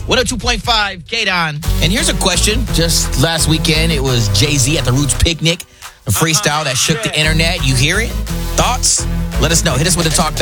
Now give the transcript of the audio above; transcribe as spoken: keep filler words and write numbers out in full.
one oh two point five, K-Don. And here's a question. Just last weekend, it was Jay-Z at the Roots Picnic, a freestyle that shook the internet. You hear it? Thoughts? Let us know. Hit us with a talk back.